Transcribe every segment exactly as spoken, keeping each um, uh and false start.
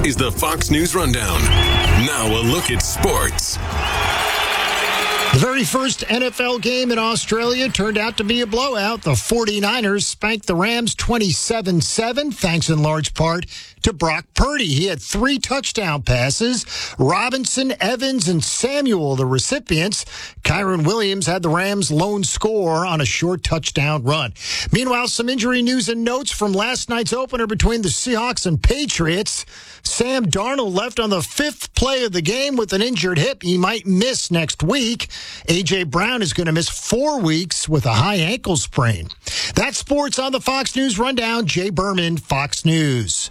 is the Fox News Rundown. Now a look at sports. The very first N F L game in Australia turned out to be a blowout. The 49ers spanked the Rams twenty-seven seven, thanks in large part to Brock Purdy. He had three touchdown passes. Robinson, Evans, and Samuel, the recipients. Kyron Williams had the Rams' lone score on a short touchdown run. Meanwhile, some injury news and notes from last night's opener between the Seahawks and Patriots. Sam Darnold left on the fifth play of the game with an injured hip. He might miss next week. A J. Brown is going to miss four weeks with a high ankle sprain. That's sports on the Fox News Rundown. Jay Berman, Fox News.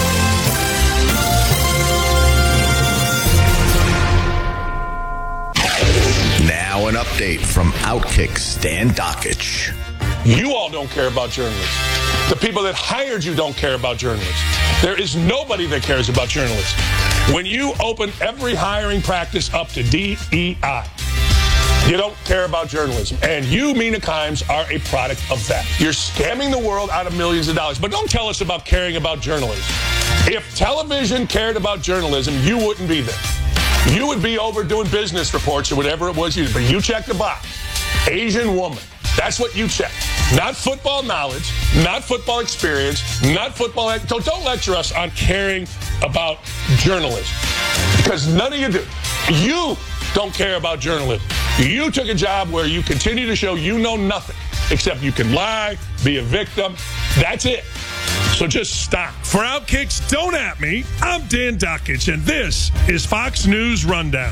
Now an update from Outkick Stan Dockich. You all don't care about journalists. The people that hired you don't care about journalists. There is nobody that cares about journalists. When you open every hiring practice up to D E I, you don't care about journalism. And you, Mina Kimes, are a product of that. You're scamming the world out of millions of dollars. But don't tell us about caring about journalism. If television cared about journalism, you wouldn't be there. You would be over doing business reports or whatever it was you did. But you checked the box. Asian woman. That's what you check. Not football knowledge, not football experience, not football. So don't lecture us on caring about journalism. Because none of you do. You don't care about journalism. You took a job where you continue to show you know nothing, except you can lie, be a victim. That's it. So just stop. For Outkick's Don't At Me, I'm Dan Dockich, and this is Fox News Rundown.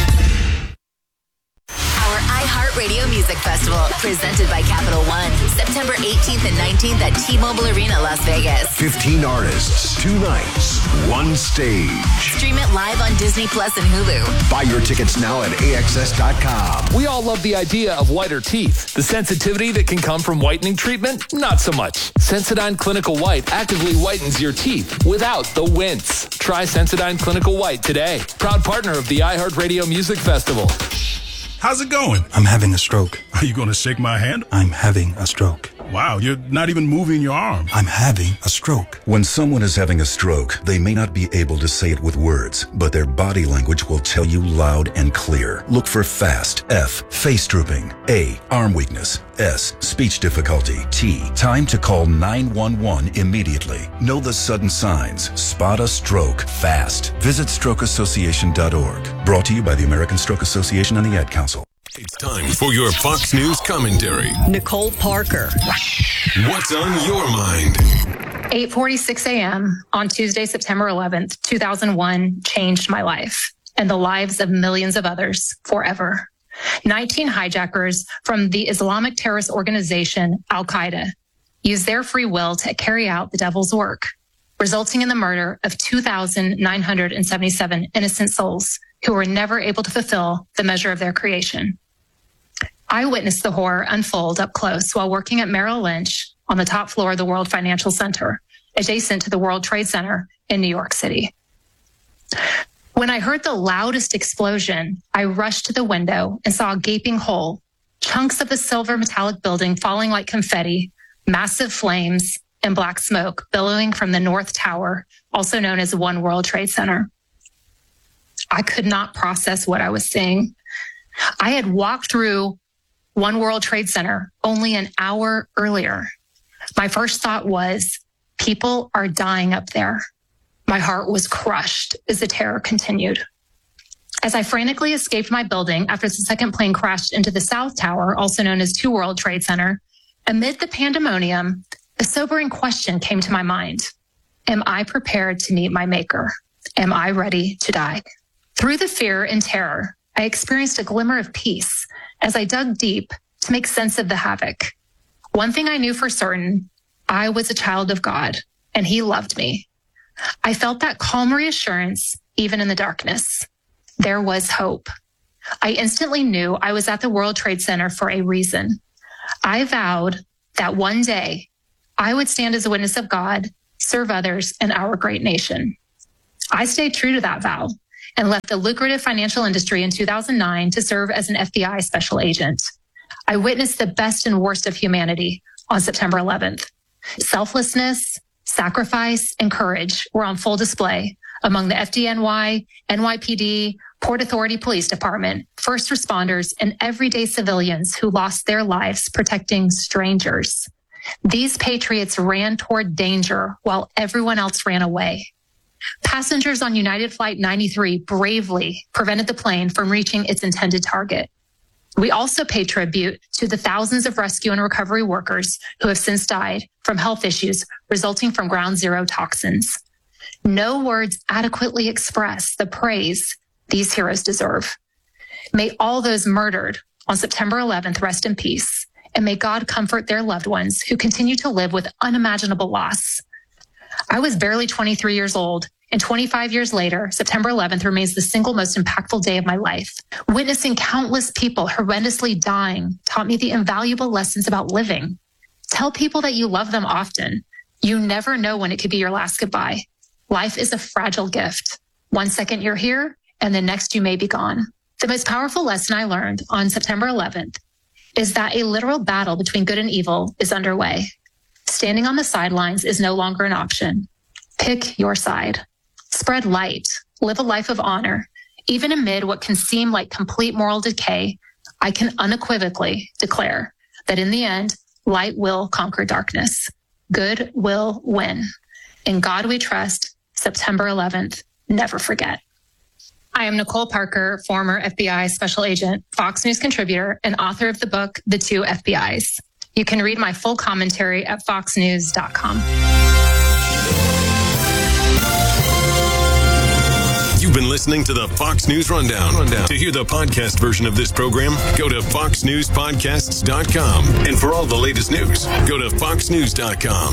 Our iHeartRadio Music Festival, presented by Capital One, September eighteenth and nineteenth at T-Mobile Arena, Las Vegas. fifteen artists, two nights, one stage. Stream it live on Disney Plus and Hulu. Buy your tickets now at A X S dot com. We all love the idea of whiter teeth. The sensitivity that can come from whitening treatment, not so much. Sensodyne Clinical White actively whitens your teeth without the wince. Try Sensodyne Clinical White today. Proud partner of the iHeartRadio Music Festival. How's it going? I'm having a stroke. Are you going to shake my hand? I'm having a stroke. Wow, you're not even moving your arm. I'm having a stroke. When someone is having a stroke, they may not be able to say it with words, but their body language will tell you loud and clear. Look for FAST. F, face drooping. A, arm weakness. S, speech difficulty. T, time to call nine one one immediately. Know the sudden signs. Spot a stroke fast. Visit stroke association dot org. Brought to you by the American Stroke Association and the Ad Council. It's time for your Fox News commentary. Nicole Parker. What's on your mind? eight forty-six a.m. on Tuesday, September eleventh, two thousand one, changed my life and the lives of millions of others forever. nineteen hijackers from the Islamic terrorist organization Al-Qaeda used their free will to carry out the devil's work, resulting in the murder of two thousand nine hundred seventy-seven innocent souls who were never able to fulfill the measure of their creation. I witnessed the horror unfold up close while working at Merrill Lynch on the top floor of the World Financial Center, adjacent to the World Trade Center in New York City. When I heard the loudest explosion, I rushed to the window and saw a gaping hole, chunks of the silver metallic building falling like confetti, massive flames, and black smoke billowing from the North Tower, also known as One World Trade Center. I could not process what I was seeing. I had walked through One World Trade Center only an hour earlier. My first thought was, people are dying up there. My heart was crushed as the terror continued. As I frantically escaped my building after the second plane crashed into the South Tower, also known as Two World Trade Center, amid the pandemonium, a sobering question came to my mind. Am I prepared to meet my maker? Am I ready to die? Through the fear and terror, I experienced a glimmer of peace as I dug deep to make sense of the havoc. One thing I knew for certain, I was a child of God, and He loved me. I felt that calm reassurance even in the darkness. There was hope. I instantly knew I was at the World Trade Center for a reason. I vowed that one day I would stand as a witness of God, serve others, and our great nation. I stayed true to that vow and left the lucrative financial industry in two thousand nine to serve as an F B I special agent. I witnessed the best and worst of humanity on September eleventh. Selflessness, sacrifice, and courage were on full display among the F D N Y, N Y P D, Port Authority Police Department, first responders, and everyday civilians who lost their lives protecting strangers. These patriots ran toward danger while everyone else ran away. Passengers on United Flight ninety-three bravely prevented the plane from reaching its intended target. We also pay tribute to the thousands of rescue and recovery workers who have since died from health issues resulting from ground zero toxins. No words adequately express the praise these heroes deserve. May all those murdered on September eleventh rest in peace, and may God comfort their loved ones who continue to live with unimaginable loss. I was barely twenty-three years old, and twenty-five years later, September eleventh remains the single most impactful day of my life. Witnessing countless people horrendously dying taught me the invaluable lessons about living. Tell people that you love them often. You never know when it could be your last goodbye. Life is a fragile gift. One second you're here, and the next you may be gone. The most powerful lesson I learned on September eleventh is that a literal battle between good and evil is underway. Standing on the sidelines is no longer an option. Pick your side. Spread light. Live a life of honor. Even amid what can seem like complete moral decay, I can unequivocally declare that in the end, light will conquer darkness. Good will win. In God we trust. September eleventh, never forget. I am Nicole Parker, former F B I special agent, Fox News contributor, and author of the book, The Two F B Is. You can read my full commentary at fox news dot com. You've been listening to the Fox News Rundown. Rundown. To hear the podcast version of this program, go to fox news podcasts dot com. And for all the latest news, go to fox news dot com.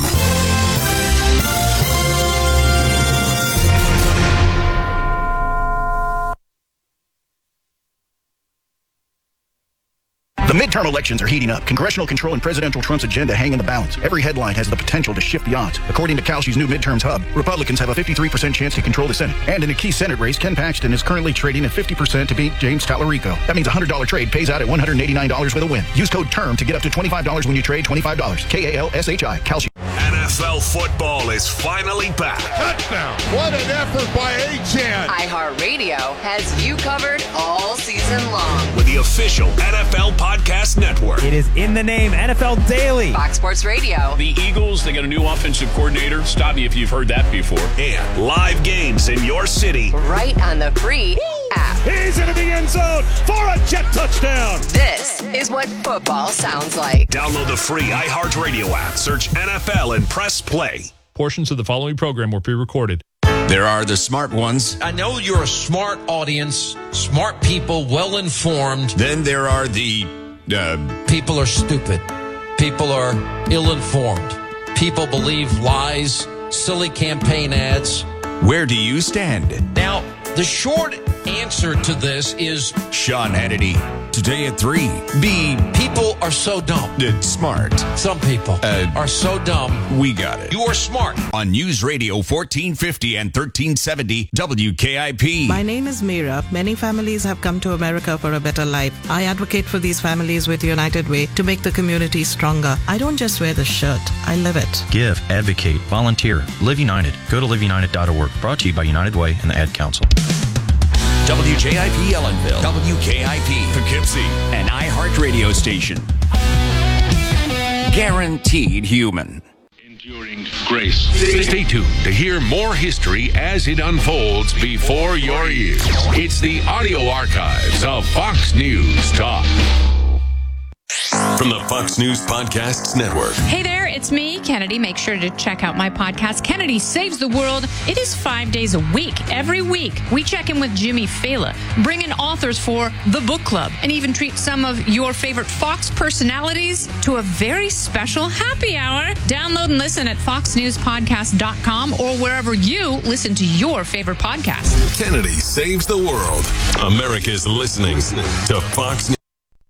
The midterm elections are heating up. Congressional control and presidential Trump's agenda hang in the balance. Every headline has the potential to shift the odds. According to Kalshi's new midterms hub, Republicans have a fifty-three percent chance to control the Senate. And in a key Senate race, Ken Paxton is currently trading at fifty percent to beat James Tallarico. That means a one hundred dollars trade pays out at one hundred eighty-nine dollars with a win. Use code TERM to get up to twenty-five dollars when you trade twenty-five dollars. K A L S H I. Kalshi. N F L football is finally back. Touchdown. What an effort by Achane. iHeartRadio has you covered all season long. With the official N F L Podcast Network. It is in the name, N F L Daily. Fox Sports Radio. The Eagles, they got a new offensive coordinator. Stop me if you've heard that before. And live games in your city. Right on the free app. He's into the end zone for a jet touchdown. This is what football sounds like. Download the free iHeartRadio app. Search N F L and press play. Portions of the following program were pre-recorded. There are the smart ones. I know you're a smart audience, smart people, well-informed. Then there are the... Uh, people are stupid. People are ill-informed. People believe lies, silly campaign ads. Where do you stand? Now, the short answer to this is... Sean Hannity, today at three. B. People are so dumb. Uh, smart. Some people uh, are so dumb. We got it. You are smart. On News Radio fourteen fifty and thirteen seventy W K I P. My name is Meera. Many families have come to America for a better life. I advocate for these families with United Way to make the community stronger. I don't just wear the shirt. I live it. Give, advocate, volunteer. Live United. Go to live united dot org. Brought to you by United Way and the Ad Council. W J I P Ellenville, W K I P Poughkeepsie, an iHeartRadio station. Guaranteed human. Enduring grace. Stay tuned to hear more history as it unfolds before your ears. It's the audio archives of Fox News Talk. From the Fox News Podcasts Network. Hey there, it's me, Kennedy. Make sure to check out my podcast, Kennedy Saves the World. It is five days a week. Every week, we check in with Jimmy Fallon, bring in authors for the book club, and even treat some of your favorite Fox personalities to a very special happy hour. Download and listen at fox news podcast dot com or wherever you listen to your favorite podcast. Kennedy Saves the World. America's listening to Fox News.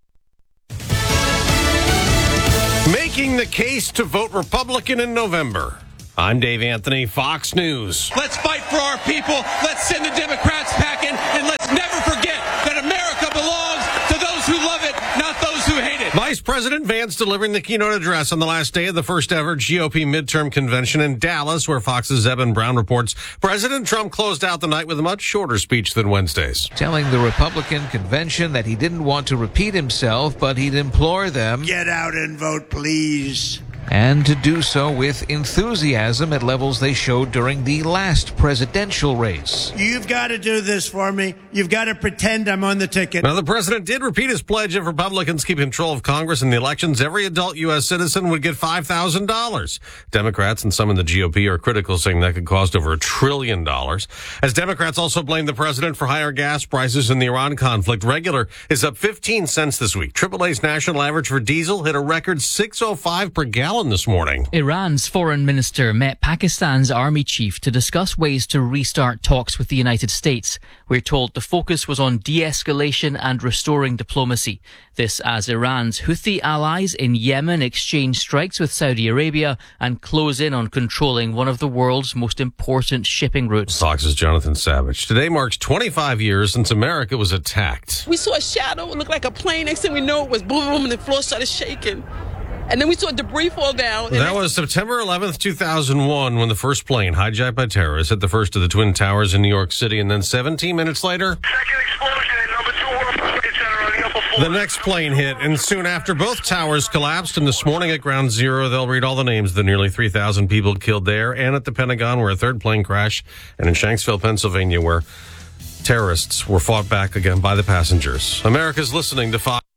Making the case to vote Republican in November. I'm Dave Anthony, Fox News. Let's fight for our people. Let's send the Democrats packing, and let's never forget that America belongs to those who love it, not those who hate it. Vice President President Vance delivering the keynote address on the last day of the first ever G O P midterm convention in Dallas, where Fox's Evan Brown reports President Trump closed out the night with a much shorter speech than Wednesday's. Telling the Republican convention that he didn't want to repeat himself, but he'd implore them, get out and vote, please. And to do so with enthusiasm at levels they showed during the last presidential race. You've got to do this for me. You've got to pretend I'm on the ticket. Now, the president did repeat his pledge if Republicans keep control of Congress in the elections, every adult U S citizen would get five thousand dollars. Democrats and some in the G O P are critical, saying that could cost over a trillion dollars. As Democrats also blame the president for higher gas prices in the Iran conflict, regular is up fifteen cents this week. triple A's national average for diesel hit a record six oh five per gallon this morning. Iran's foreign minister met Pakistan's army chief to discuss ways to restart talks with the United States. We're told the focus was on de-escalation and restoring diplomacy. This as Iran's Houthi allies in Yemen exchange strikes with Saudi Arabia and close in on controlling one of the world's most important shipping routes. Fox's Jonathan Savage. Today marks twenty-five years since America was attacked. We saw a shadow. It looked like a plane. Next thing we know, it was boom, boom, and the floor started shaking. And then we saw debris fall down. That was September eleventh, two thousand one, when the first plane, hijacked by terrorists, hit the first of the Twin Towers in New York City. And then seventeen minutes later, second explosion in number two World Trade Center on the upper floor. The next plane hit. And soon after, both towers collapsed. And this morning at Ground Zero, they'll read all the names of the nearly three thousand people killed there, and at the Pentagon, where a third plane crashed, and in Shanksville, Pennsylvania, where terrorists were fought back again by the passengers. America's listening to Fox.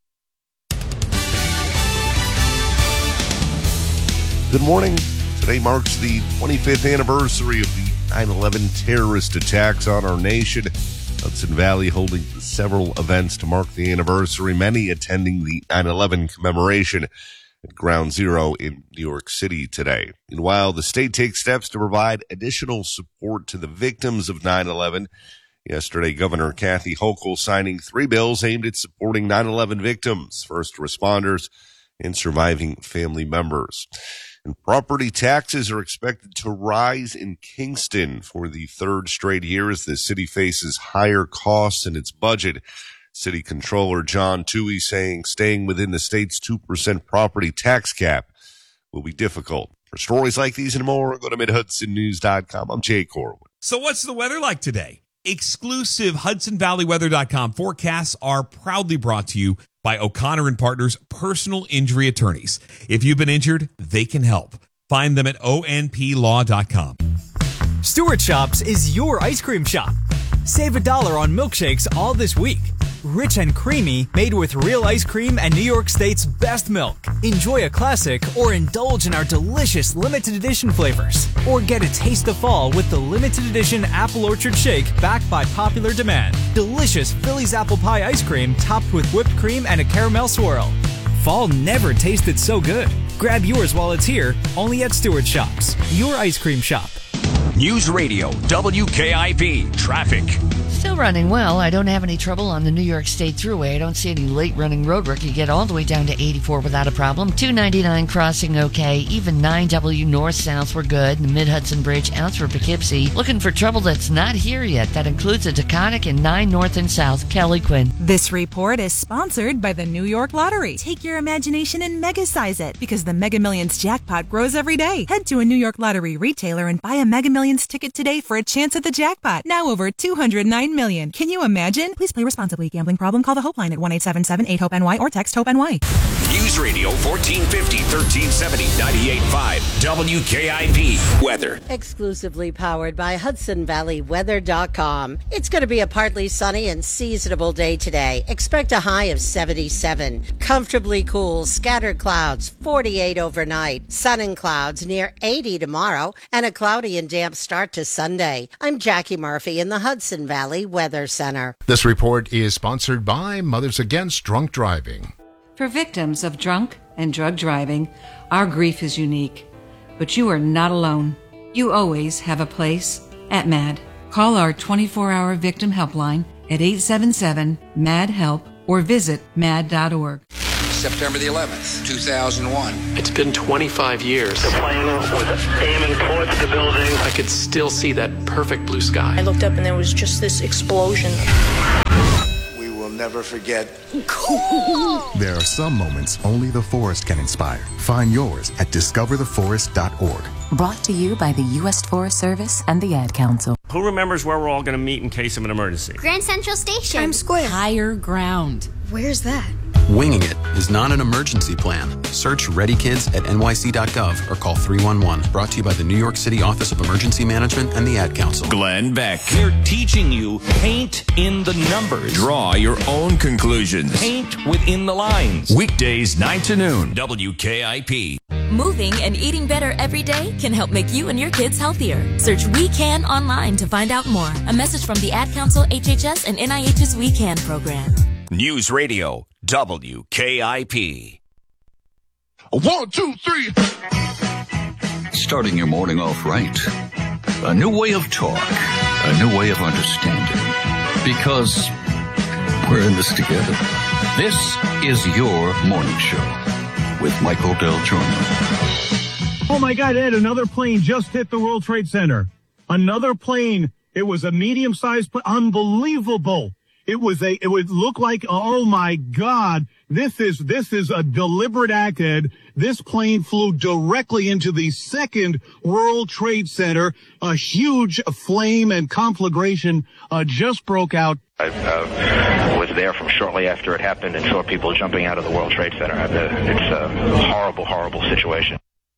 Good morning. Today marks the twenty-fifth anniversary of the nine eleven terrorist attacks on our nation. Hudson Valley holding several events to mark the anniversary, many attending the nine eleven commemoration at Ground Zero in New York City today. And while the state takes steps to provide additional support to the victims of nine eleven, yesterday Governor Kathy Hochul signing three bills aimed at supporting nine eleven victims, first responders, and surviving family members. And property taxes are expected to rise in Kingston for the third straight year as the city faces higher costs in its budget. City Controller John Toohey saying staying within the state's two percent property tax cap will be difficult. For stories like these and more, go to mid hudson news dot com. I'm Jay Corwin. So what's the weather like today? Exclusive Hudson Valley Weather dot com forecasts are proudly brought to you by O'Connor and Partners Personal Injury Attorneys. If you've been injured, they can help. Find them at O N P law dot com. Stewart Shops is your ice cream shop. Save a dollar on milkshakes all this week. Rich and creamy, made with real ice cream and New York State's best milk. Enjoy a classic or indulge in our delicious limited edition flavors. Or get a taste of fall with the limited edition Apple Orchard Shake backed by popular demand. Delicious Philly's apple pie ice cream topped with whipped cream and a caramel swirl. Fall never tasted so good. Grab yours while it's here, only at Stewart Shops, your ice cream shop. News Radio, W K I P, traffic. Still running well. I don't have any trouble on the New York State Thruway. I don't see any late running roadwork. You get all the way down to eighty-four without a problem. two ninety-nine crossing okay. Even nine W north-south were good. The Mid-Hudson Bridge out for Poughkeepsie. Looking for trouble that's not here yet. That includes a Taconic and nine north and south. Kelly Quinn. This report is sponsored by the New York Lottery. Take your imagination and mega-size it because the Mega Millions jackpot grows every day. Head to a New York Lottery retailer and buy a Mega Millions ticket today for a chance at the jackpot. Now over two hundred nine million. Can you imagine? Please play responsibly. Gambling problem? Call the Hope line at one eight seven seven eight hope N Y or text HOPE-NY. News Radio fourteen fifty, thirteen seventy, ninety-eight point five W K I P Weather. Exclusively powered by Hudson Valley Weather dot com. It's going to be a partly sunny and seasonable day today. Expect a high of seventy-seven. Comfortably cool, scattered clouds, forty-eight overnight. Sun and clouds near eighty tomorrow, and a cloudy and damp start to Sunday. I'm Jackie Murphy in the Hudson Valley Weather Center. This report is sponsored by Mothers Against Drunk Driving. For victims of drunk and drug driving, our grief is unique. But you are not alone. You always have a place at MAD. Call our twenty-four hour victim helpline at eight seven seven, M A D, HELP or visit mad dot org. September the eleventh, two thousand one. It's been twenty-five years. The plane was aiming towards the building. I could still see that perfect blue sky. I looked up and there was just this explosion. We will never forget. Cool! There are some moments only the forest can inspire. Find yours at discover the forest dot org. Brought to you by the U S Forest Service and the Ad Council. Who remembers where we're all going to meet in case of an emergency? Grand Central Station. Times Square. Higher ground. Where's that? Winging it is not an emergency plan. Search Ready Kids at N Y C dot gov or call three one one. Brought to you by the New York City Office of Emergency Management and the Ad Council. Glenn Beck. We're teaching you paint in the numbers. Draw your own conclusions. Paint within the lines. Weekdays nine to noon. W K I P. Moving and eating better every day can help make you and your kids healthier. Search We Can online to find out more. A message from the Ad Council, H H S, and N I H's We Can program. News Radio, W K I P. One, two, three. Starting your morning off right. A new way of talk. A new way of understanding. Because we're in this together. This is your morning show with Michael Del Giorno. Oh my God, Ed, another plane just hit the World Trade Center. Another plane. It was a medium-sized plane. Unbelievable. It was a, it would look like, oh my God, this is, this is a deliberate act, Ed. This plane flew directly into the second World Trade Center. A huge flame and conflagration, uh, just broke out. I uh, was there from shortly after it happened and saw people jumping out of the World Trade Center. It's a horrible, horrible situation.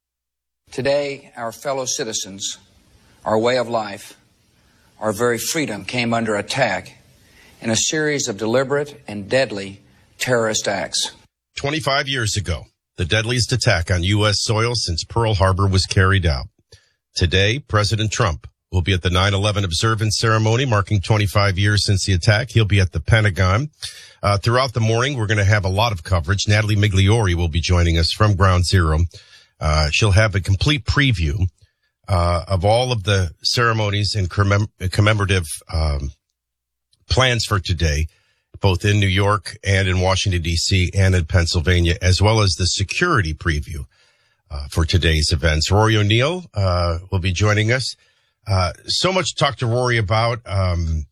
Today, our fellow citizens, our way of life, our very freedom came under attack in a series of deliberate and deadly terrorist acts. twenty-five years ago, the deadliest attack on U S soil since Pearl Harbor was carried out. Today, President Trump will be at the nine eleven observance ceremony marking twenty-five years since the attack. He'll be at the Pentagon. Uh, throughout the morning, we're going to have a lot of coverage. Natalie Migliori will be joining us from Ground Zero. Uh, she'll have a complete preview uh, of all of the ceremonies and commem- commemorative um plans for today, both in New York and in Washington, D C and in Pennsylvania, as well as the security preview uh, for today's events. Rory O'Neill uh, will be joining us. Uh, so much to talk to Rory about, um,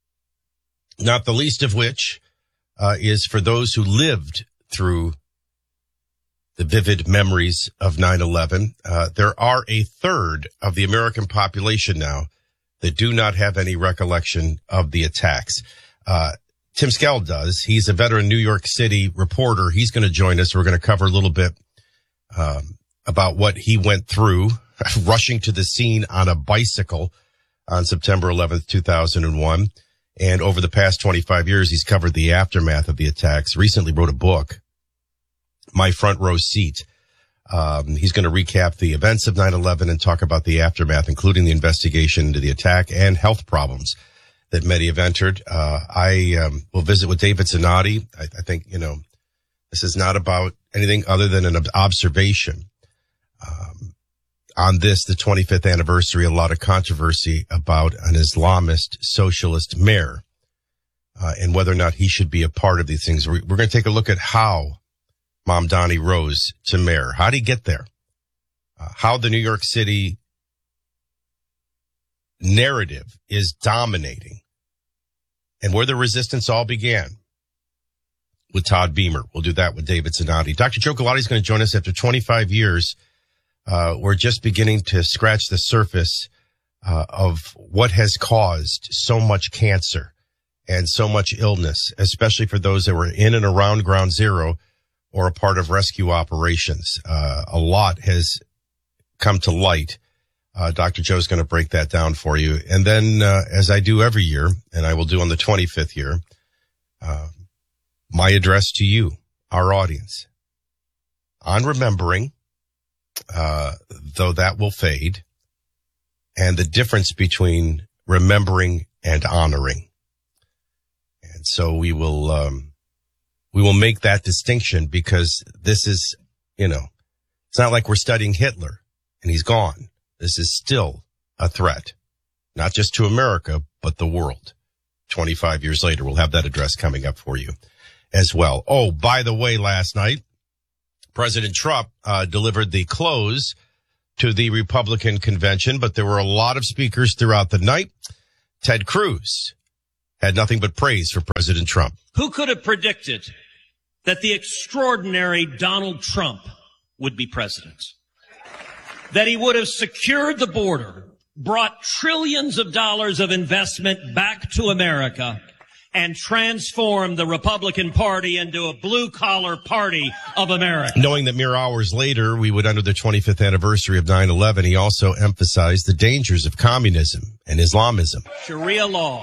not the least of which uh, is for those who lived through the vivid memories of nine eleven. Uh, there are a third of the American population now that do not have any recollection of the attacks. Uh, Tim Skell does. He's a veteran New York City reporter. He's going to join us. We're going to cover a little bit um, about what he went through, rushing to the scene on a bicycle on September eleventh, two thousand one. And over the past twenty-five years, he's covered the aftermath of the attacks. Recently wrote a book, My Front Row Seat. Um, he's going to recap the events of nine eleven and talk about the aftermath, including the investigation into the attack and health problems that many have entered. Uh, I um, will visit with David Zanotti. I, I think, you know, this is not about anything other than an observation. Um, on this, the twenty-fifth anniversary, a lot of controversy about an Islamist socialist mayor uh, and whether or not he should be a part of these things. We're, we're going to take a look at how Mamdani rose to mayor. How did he get there? Uh, how the New York City narrative is dominating and where the resistance all began with Todd Beamer. We'll do that with David Zanotti. Doctor Joe Galati is going to join us after twenty-five years. Uh, we're just beginning to scratch the surface uh, of what has caused so much cancer and so much illness, especially for those that were in and around Ground Zero or a part of rescue operations. Uh, a lot has come to light. Uh, Doctor Joe's going to break that down for you. And then, uh, as I do every year, and I will do on the twenty-fifth year, uh, my address to you, our audience, on remembering, uh, though that will fade, and the difference between remembering and honoring. And so we will, um, We will make that distinction because this is, you know, it's not like we're studying Hitler and he's gone. This is still a threat, not just to America, but the world. twenty-five years later, we'll have that address coming up for you as well. Oh, by the way, last night, President Trump uh, delivered the close to the Republican convention, but there were a lot of speakers throughout the night. Ted Cruz had nothing but praise for President Trump. Who could have predicted that the extraordinary Donald Trump would be president? That he would have secured the border, brought trillions of dollars of investment back to America, and transformed the Republican Party into a blue-collar party of America. Knowing that mere hours later we would enter the twenty-fifth anniversary of nine eleven, he also emphasized the dangers of communism and Islamism. Sharia law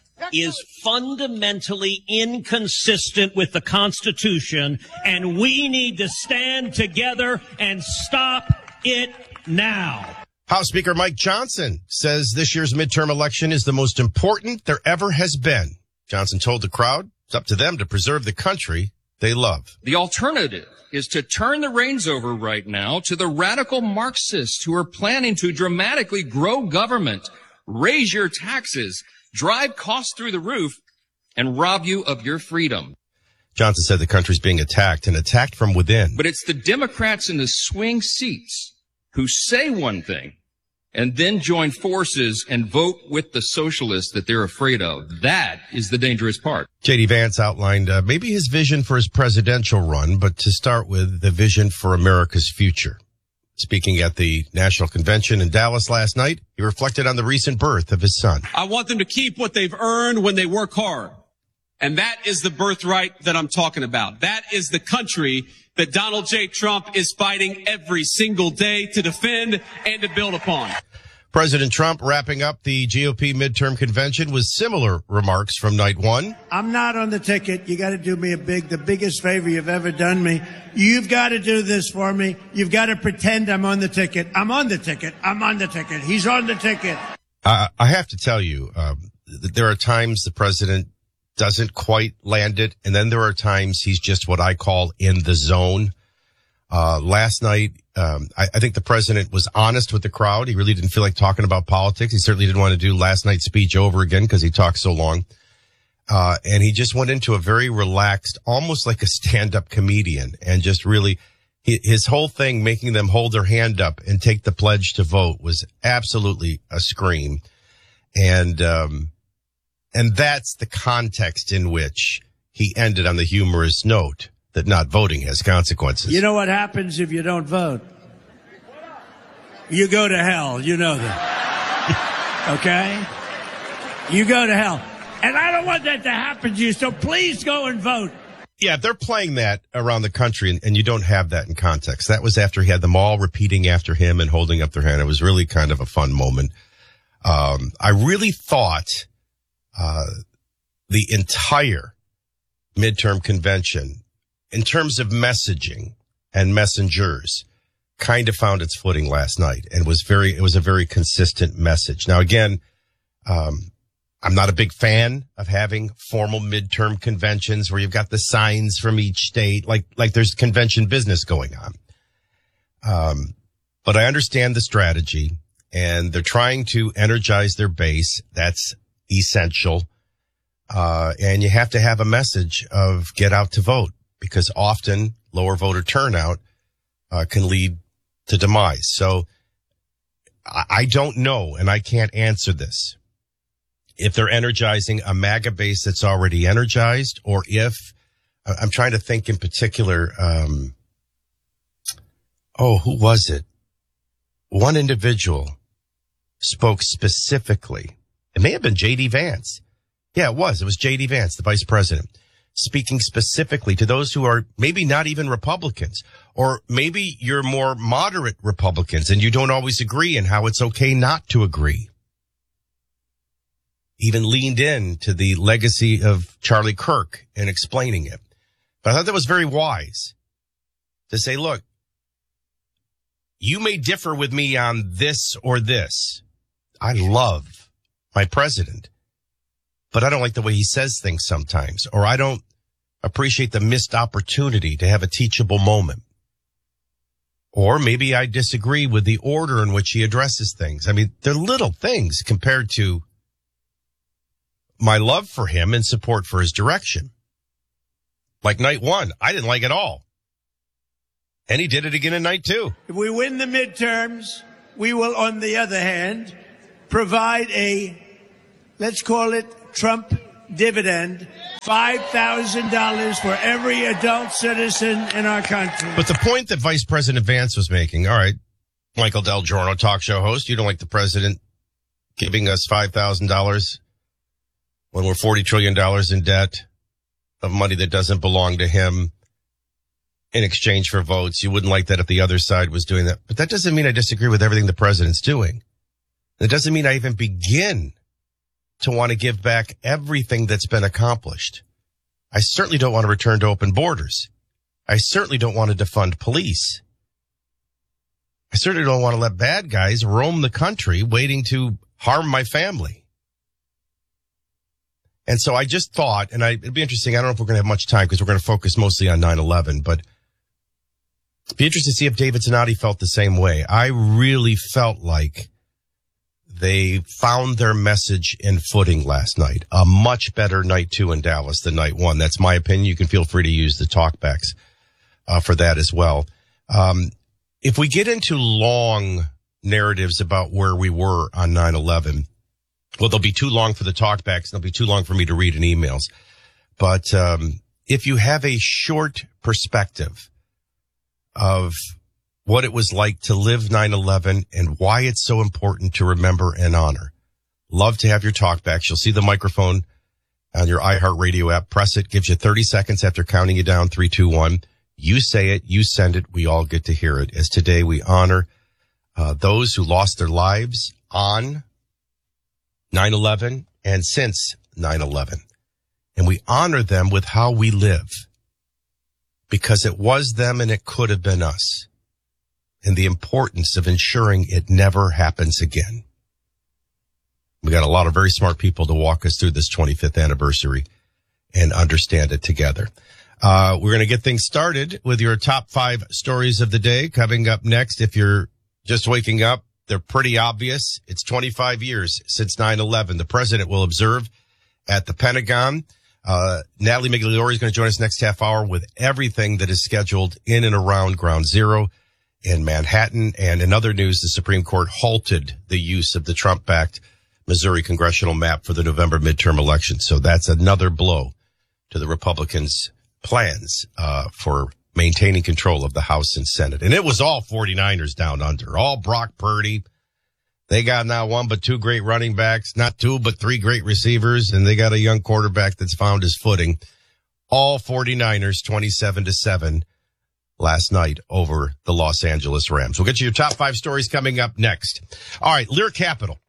is fundamentally inconsistent with the Constitution, and we need to stand together and stop it now. House Speaker Mike Johnson says this year's midterm election is the most important there ever has been. Johnson told the crowd it's up to them to preserve the country they love. The alternative is to turn the reins over right now to the radical Marxists who are planning to dramatically grow government, raise your taxes, drive costs through the roof, and rob you of your freedom. Johnson said the country's being attacked and attacked from within. But it's the Democrats in the swing seats who say one thing and then join forces and vote with the socialists that they're afraid of. That is the dangerous part. J D. Vance outlined uh, maybe his vision for his presidential run, but to start with, the vision for America's future. Speaking at the National Convention in Dallas last night, he reflected on the recent birth of his son. I want them to keep what they've earned when they work hard. And that is the birthright that I'm talking about. That is the country that Donald J. Trump is fighting every single day to defend and to build upon. President Trump wrapping up the G O P midterm convention with similar remarks from night one. I'm not on the ticket. You got to do me a big, the biggest favor you've ever done me. You've got to do this for me. You've got to pretend I'm on the ticket. I'm on the ticket. I'm on the ticket. He's on the ticket. I, I have to tell you, um, that there are times the president doesn't quite land it, and then there are times he's just what I call in the zone. Uh, last night, um, I, I think the president was honest with the crowd. He really didn't feel like talking about politics. He certainly didn't want to do last night's speech over again because he talked so long. Uh, and he just went into a very relaxed, almost like a stand-up comedian, and just really, his whole thing, making them hold their hand up and take the pledge to vote, was absolutely a scream. And, um, and that's the context in which he ended on the humorous note that not voting has consequences. You know what happens if you don't vote? You go to hell. You know that. Okay? You go to hell. And I don't want that to happen to you, so please go and vote. Yeah, if they're playing that around the country and, and you don't have that in context. That was after he had them all repeating after him and holding up their hand. It was really kind of a fun moment. Um, I really thought uh the entire midterm convention, in terms of messaging and messengers, kind of found its footing last night and was very, it was a very consistent message. Now, again, um, I'm not a big fan of having formal midterm conventions where you've got the signs from each state, like, like there's convention business going on. Um, but I understand the strategy, and they're trying to energize their base. That's essential. Uh, and you have to have a message of get out to vote, because often lower voter turnout, uh, can lead to demise. So I, I don't know, and I can't answer this, if they're energizing a MAGA base that's already energized, or if, I'm trying to think in particular, um, oh, who was it? One individual spoke specifically. It may have been J D. Vance. Yeah, it was. It was J D. Vance, the vice president, speaking specifically to those who are maybe not even Republicans, or maybe you're more moderate Republicans and you don't always agree, and how it's okay not to agree. Even leaned in to the legacy of Charlie Kirk in explaining it. But I thought that was very wise to say, look, you may differ with me on this or this. I love my president, but I don't like the way he says things sometimes, or I don't appreciate the missed opportunity to have a teachable moment. Or maybe I disagree with the order in which he addresses things. I mean, they're little things compared to my love for him and support for his direction. Like night one, I didn't like it all. And he did it again in night two. If we win the midterms, we will, on the other hand, provide a, let's call it Trump dividend, five thousand dollars for every adult citizen in our country. But the point that Vice President Vance was making, all right, Michael Del Giorno, talk show host, you don't like the president giving us five thousand dollars when we're forty trillion dollars in debt of money that doesn't belong to him in exchange for votes. You wouldn't like that if the other side was doing that. But that doesn't mean I disagree with everything the president's doing. It doesn't mean I even begin to want to give back everything that's been accomplished. I certainly don't want to return to open borders. I certainly don't want to defund police. I certainly don't want to let bad guys roam the country waiting to harm my family. And so I just thought, and I, it'd be interesting, I don't know if we're going to have much time because we're going to focus mostly on nine eleven, but it'd be interesting to see if David Zanotti felt the same way. I really felt like they found their message in footing last night. A much better night two in Dallas than night one. That's my opinion. You can feel free to use the talkbacks uh, for that as well. Um, if we get into long narratives about where we were on nine eleven, well, they'll be too long for the talkbacks. They'll be too long for me to read in emails. But um, if you have a short perspective of what it was like to live nine eleven and why it's so important to remember and honor, love to have your talkbacks. You'll see the microphone on your iHeartRadio app. Press it. Gives you thirty seconds after counting you down. Three, two, one. You say it. You send it. We all get to hear it. As today we honor uh, those who lost their lives on nine eleven and since nine eleven. And we honor them with how we live, because it was them and it could have been us, and the importance of ensuring it never happens again. We got a lot of very smart people to walk us through this twenty-fifth anniversary and understand it together. Uh, we're going to get things started with your top five stories of the day coming up next. If you're just waking up, they're pretty obvious. It's twenty-five years since nine eleven. The president will observe at the Pentagon. Uh, Natalie Migliore is going to join us next half hour with everything that is scheduled in and around Ground Zero in Manhattan. And in other news, the Supreme Court halted the use of the Trump-backed Missouri congressional map for the November midterm election. So that's another blow to the Republicans' plans uh, for maintaining control of the House and Senate. And it was all forty-niners down under, all Brock Purdy. They got not one but two great running backs, not two but three great receivers, and they got a young quarterback that's found his footing. All forty-niners, twenty-seven to seven last night over the Los Angeles Rams. We'll get you your top five stories coming up next. All right, Lear Capital.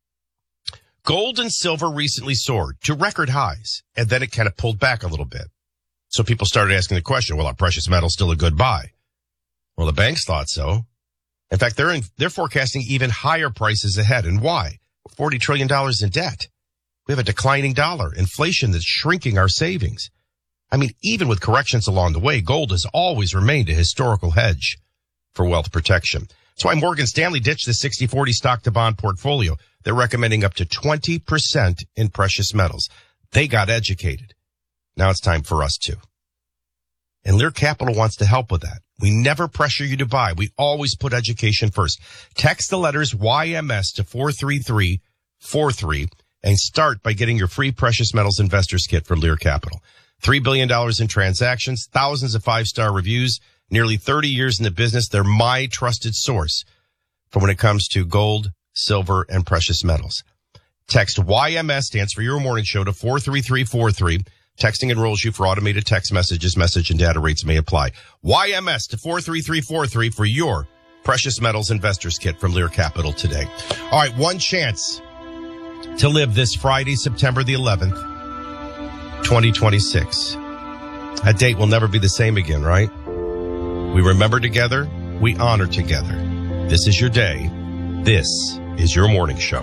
Gold and silver recently soared to record highs, and then it kind of pulled back a little bit. So people started asking the question, well, are precious metals still a good buy? Well, the banks thought so. In fact, they're in, they're forecasting even higher prices ahead. And why? forty trillion dollars in debt. We have a declining dollar, inflation that's shrinking our savings. I mean, even with corrections along the way, gold has always remained a historical hedge for wealth protection. That's why Morgan Stanley ditched the sixty forty stock to bond portfolio. They're recommending up to twenty percent in precious metals. They got educated. Now it's time for us to. And Lear Capital wants to help with that. We never pressure you to buy. We always put education first. Text the letters Y M S to four three three four three and start by getting your free precious metals investors kit from Lear Capital. Three billion dollars in transactions, thousands of five-star reviews, nearly thirty years in the business. They're my trusted source for when it comes to gold, silver, and precious metals. Text Y M S, stands for Your Morning Show, to four three three four three. Texting enrolls you for automated text messages. Message and data rates may apply. Y M S to four three three four three for your precious metals investors kit from Lear Capital today. All right, one chance to live this Friday, September the eleventh, twenty twenty-six. That date will never be the same again, right? We remember together. We honor together. This is your day. This is your morning show.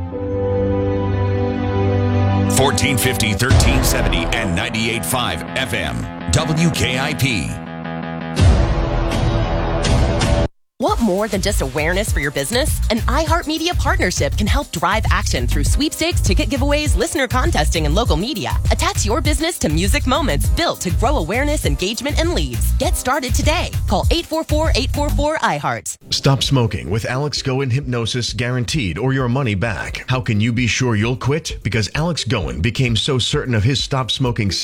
fourteen fifty, thirteen seventy, and ninety-eight point five F M. W K I P. Want more than just awareness for your business? An iHeartMedia partnership can help drive action through sweepstakes, ticket giveaways, listener contesting, and local media. Attach your business to music moments built to grow awareness, engagement, and leads. Get started today. Call eight four four, eight four four, iHeart. Stop smoking with Alex Goen Hypnosis guaranteed or your money back. How can you be sure you'll quit? Because Alex Goen became so certain of his stop smoking